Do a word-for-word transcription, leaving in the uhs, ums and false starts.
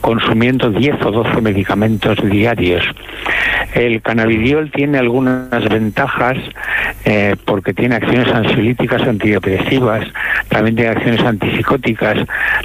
consumiendo diez o doce medicamentos diarios. El cannabidiol tiene algunas ventajas eh, porque tiene acciones ansiolíticas, antidepresivas, también tiene acciones antipsicóticas.